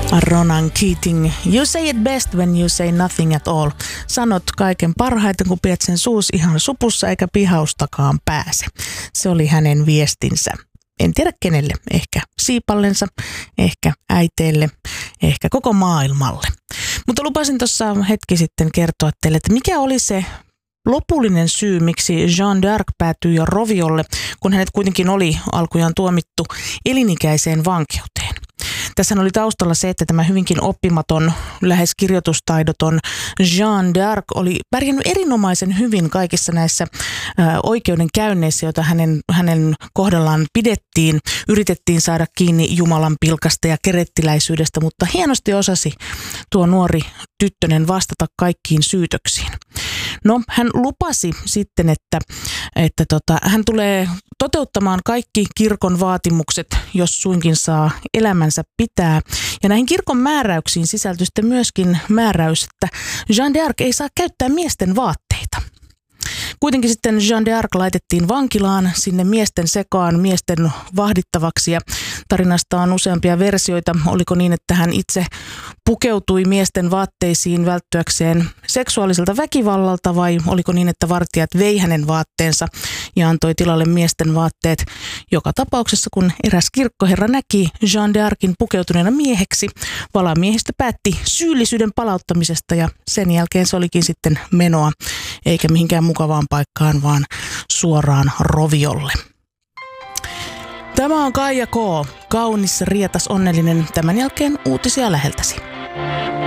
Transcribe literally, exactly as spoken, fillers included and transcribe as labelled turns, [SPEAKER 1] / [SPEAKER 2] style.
[SPEAKER 1] Ronan Keating, you say it best when you say nothing at all. Sanot kaiken parhaiten, kun pidät sen suus ihan supussa eikä pihaustakaan pääse. Se oli hänen viestinsä. En tiedä kenelle, ehkä siipallensa, ehkä äiteelle, ehkä koko maailmalle. Mutta lupasin tuossa hetki sitten kertoa teille, että mikä oli se lopullinen syy, miksi Jeanne d'Arc päätyi jo roviolle, kun hänet kuitenkin oli alkujaan tuomittu elinikäiseen vankeuteen. Tässä oli taustalla se, että tämä hyvinkin oppimaton, lähes kirjoitustaidoton Jeanne d'Arc oli pärjännyt erinomaisen hyvin kaikissa näissä ä, oikeudenkäynneissä, joita hänen, hänen kohdallaan pidettiin. Yritettiin saada kiinni Jumalan pilkasta ja kerettiläisyydestä, mutta hienosti osasi tuo nuori tyttönen vastata kaikkiin syytöksiin. No, hän lupasi sitten, että, että tota, hän tulee toteuttamaan kaikki kirkon vaatimukset, jos suinkin saa elämänsä pitää. Ja näihin kirkon määräyksiin sisältyi sitten myöskin määräys, että Jeanne d'Arc ei saa käyttää miesten vaatteita. Kuitenkin sitten Jeanne d'Arc laitettiin vankilaan sinne miesten sekaan, miesten vahdittavaksi, ja tarinasta on useampia versioita. Oliko niin, että hän itse pukeutui miesten vaatteisiin välttyäkseen seksuaaliselta väkivallalta, vai oliko niin, että vartijat vei hänen vaatteensa ja antoi tilalle miesten vaatteet. Joka tapauksessa, kun eräs kirkkoherra näki Jeanne d'Arcin pukeutuneena mieheksi, valamiehistö päätti syyllisyyden palauttamisesta, ja sen jälkeen se olikin sitten menoa, eikä mihinkään mukavaan paikkaan, vaan suoraan roviolle. Tämä on Kaija K. Kaunis, rietas, onnellinen. Tämän jälkeen uutisia läheltäsi.